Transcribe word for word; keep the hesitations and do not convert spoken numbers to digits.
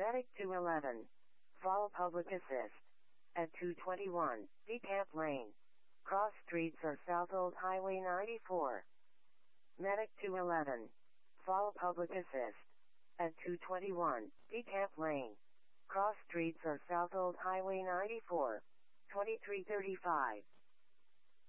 Medic two eleven. Follow public assist. At two twenty-one, Decamp Lane. Cross streets or South Old Highway ninety-four. Medic two eleven. Follow public assist. At two twenty-one, Decamp Lane. Cross streets or South Old Highway ninety-four. twenty-three thirty-five.